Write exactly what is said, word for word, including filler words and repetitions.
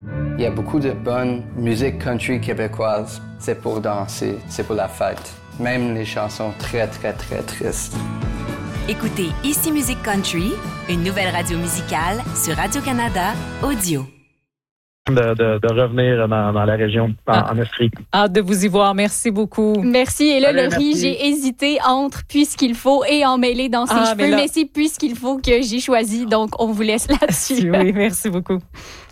Il y a beaucoup de bonne musique country québécoise. C'est pour danser, c'est pour la fête. Même les chansons très, très, très tristes. Écoutez Ici Musique Country, une nouvelle radio musicale sur Radio-Canada Audio. De, de, de revenir dans, dans la région, en, ah. en Estrie. Hâte de vous y voir. Merci beaucoup. Merci. Et là, Allez, Laurie, merci. j'ai hésité entre Puisqu'il faut et Emmêlé dans ses Ah, cheveux, mais, là... mais c'est Puisqu'il faut que j'ai choisi, donc on vous laisse là-dessus. Oui, merci beaucoup.